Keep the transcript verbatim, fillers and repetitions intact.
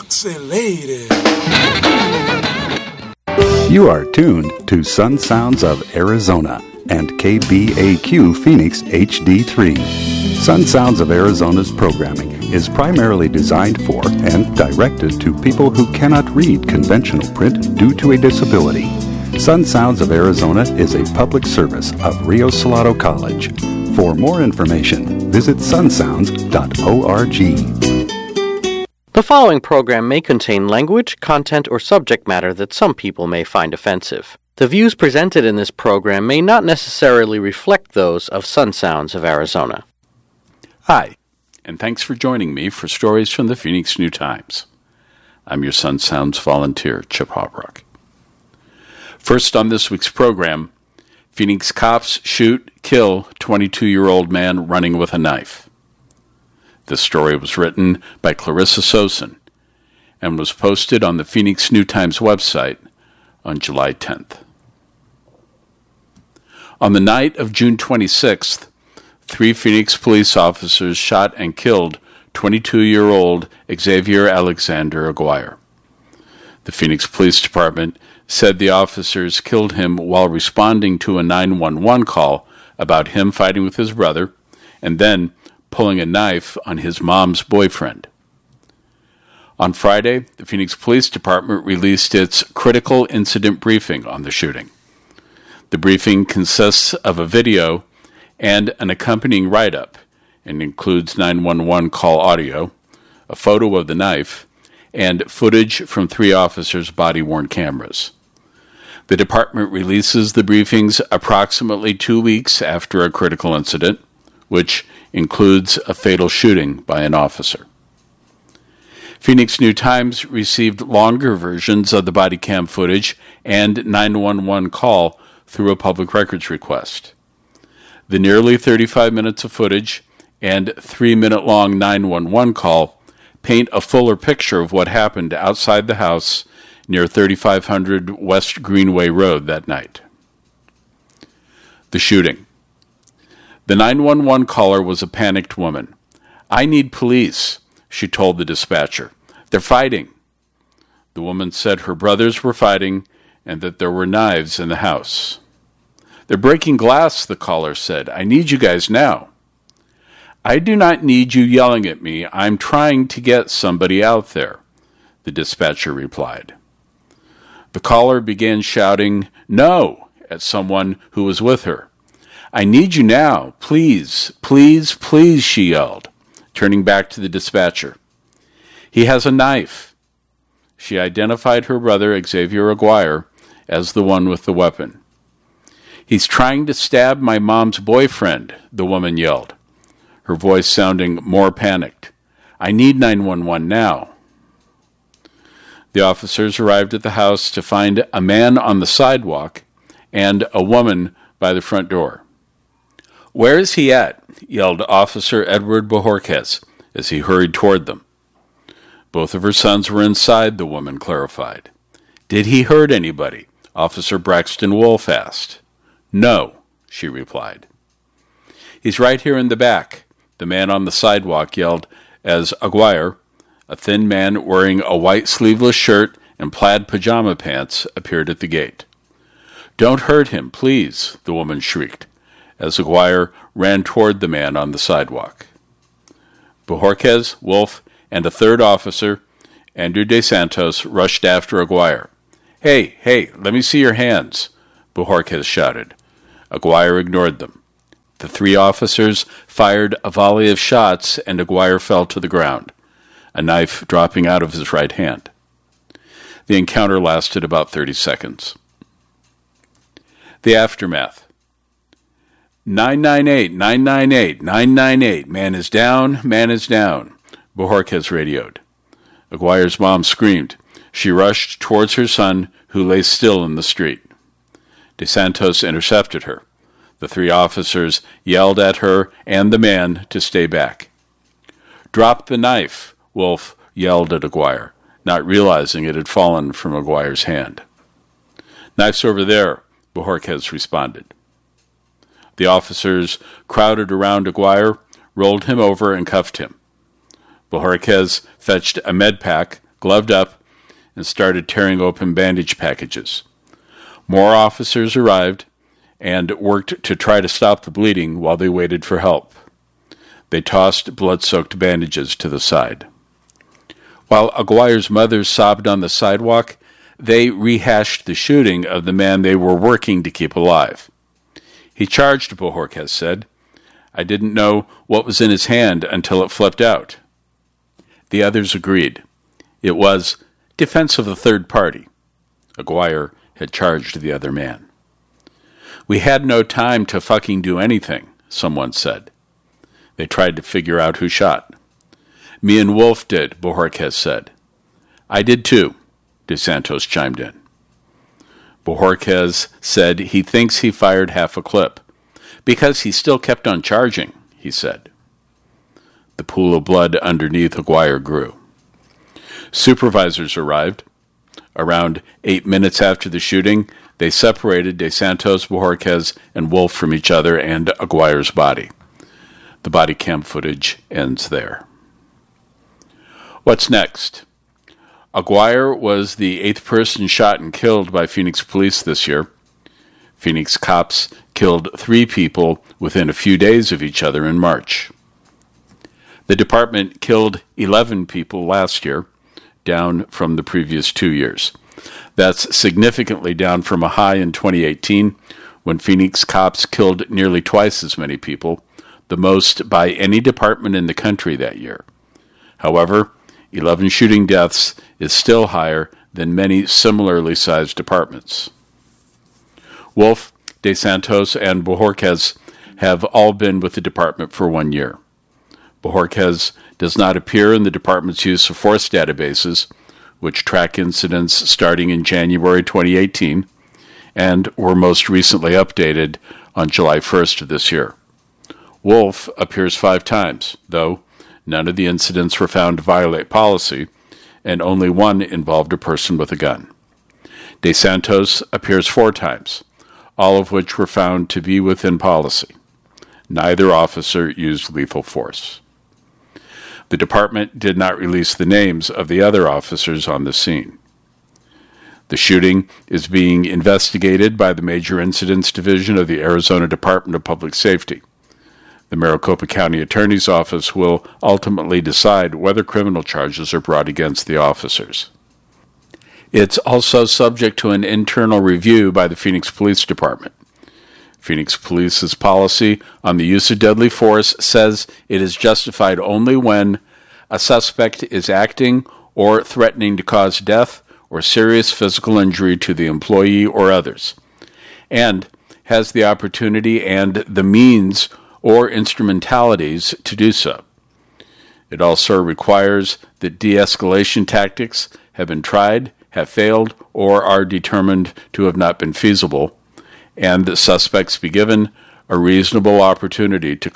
Sexy lady. You are tuned to Sun Sounds of Arizona and K B A Q Phoenix H D three. Sun Sounds of Arizona's programming is primarily designed for and directed to people who cannot read conventional print due to a disability. Sun Sounds of Arizona is a public service of Rio Salado College. For more information, visit sun sounds dot org. The following program may contain language, content, or subject matter that some people may find offensive. The views presented in this program may not necessarily reflect those of Sun Sounds of Arizona. Hi, and thanks for joining me for stories from the Phoenix New Times. I'm your Sun Sounds volunteer, Chip Hobrook. First on this week's program, Phoenix cops shoot, kill twenty-two-year-old man running with a knife. This story was written by Clarissa Sosin and was posted on the Phoenix New Times website on July tenth. On the night of June twenty-sixth, three Phoenix police officers shot and killed twenty-two-year-old Xavier Alexander Aguirre. The Phoenix Police Department said the officers killed him while responding to a nine one one call about him fighting with his brother and then pulling a knife on his mom's boyfriend. On Friday, the Phoenix Police Department released its critical incident briefing on the shooting. The briefing consists of a video and an accompanying write-up and includes nine one one call audio, a photo of the knife, and footage from three officers' body-worn cameras. The department releases the briefings approximately two weeks after a critical incident, which includes a fatal shooting by an officer. Phoenix New Times received longer versions of the body cam footage and nine one one call through a public records request. The nearly thirty-five minutes of footage and three-minute-long nine one one call paint a fuller picture of what happened outside the house near thirty-five hundred West Greenway Road that night. The shooting. The nine one one caller was a panicked woman. "I need police," she told the dispatcher. "They're fighting." The woman said her brothers were fighting and that there were knives in the house. "They're breaking glass," the caller said. "I need you guys now." "I do not need you yelling at me. I'm trying to get somebody out there," the dispatcher replied. The caller began shouting, "No," at someone who was with her. "I need you now. Please, please, please," she yelled, turning back to the dispatcher. "He has a knife." She identified her brother, Xavier Aguirre, as the one with the weapon. "He's trying to stab my mom's boyfriend," the woman yelled, her voice sounding more panicked. "I need nine one one now." The officers arrived at the house to find a man on the sidewalk and a woman by the front door. "Where is he at?" yelled Officer Edward Bojorquez as he hurried toward them. Both of her sons were inside, the woman clarified. "Did he hurt anybody?" Officer Braxton Wolf asked. "No," she replied. "He's right here in the back," the man on the sidewalk yelled as Aguirre, a thin man wearing a white sleeveless shirt and plaid pajama pants, appeared at the gate. "Don't hurt him, please," the woman shrieked as Aguirre ran toward the man on the sidewalk. Bojorquez, Wolf, and a third officer, Andrew De Santos, rushed after Aguirre. "Hey, hey, let me see your hands," Bojorquez shouted. Aguirre ignored them. The three officers fired a volley of shots and Aguirre fell to the ground, a knife dropping out of his right hand. The encounter lasted about thirty seconds. The aftermath. nine nine eight, nine nine eight, nine nine eight, man is down, man is down, Bojorquez radioed. Aguirre's mom screamed. She rushed towards her son, who lay still in the street. De Santos intercepted her. The three officers yelled at her and the man to stay back. "Drop the knife," Wolf yelled at Aguirre, not realizing it had fallen from Aguirre's hand. "Knife's over there," Bojorquez responded. The officers crowded around Aguirre, rolled him over, and cuffed him. Bojorquez fetched a med pack, gloved up, and started tearing open bandage packages. More officers arrived and worked to try to stop the bleeding while they waited for help. They tossed blood-soaked bandages to the side. While Aguirre's mother sobbed on the sidewalk, they rehashed the shooting of the man they were working to keep alive. He charged, Bojorquez said. I didn't know what was in his hand until it flipped out. The others agreed. It was defense of the third party. Aguirre had charged the other man. We had no time to fucking do anything, someone said. They tried to figure out who shot. Me and Wolf did, Bojorquez said. I did too, DeSantos chimed in. Bojorquez said he thinks he fired half a clip, because he still kept on charging, he said. The pool of blood underneath Aguirre grew. Supervisors arrived. Around eight minutes after the shooting, they separated DeSantos, Bojorquez, and Wolf from each other and Aguirre's body. The body cam footage ends there. What's next? Aguirre was the eighth person shot and killed by Phoenix police this year. Phoenix cops killed three people within a few days of each other in March. The department killed eleven people last year, down from the previous two years. That's significantly down from a high in twenty eighteen, when Phoenix cops killed nearly twice as many people, the most by any department in the country that year. However, eleven shooting deaths is still higher than many similarly sized departments. Wolf, DeSantos, and Bojorquez have all been with the department for one year. Bojorquez does not appear in the department's use of force databases, which track incidents starting in January twenty eighteen and were most recently updated on July first of this year. Wolf appears five times, though none of the incidents were found to violate policy, and only one involved a person with a gun. DeSantos appears four times, all of which were found to be within policy. Neither officer used lethal force. The department did not release the names of the other officers on the scene. The shooting is being investigated by the Major Incidents Division of the Arizona Department of Public Safety. The Maricopa County Attorney's Office will ultimately decide whether criminal charges are brought against the officers. It's also subject to an internal review by the Phoenix Police Department. Phoenix Police's policy on the use of deadly force says it is justified only when a suspect is acting or threatening to cause death or serious physical injury to the employee or others, and has the opportunity and the means or instrumentalities to do so. It also requires that de-escalation tactics have been tried, have failed, or are determined to have not been feasible, and that suspects be given a reasonable opportunity to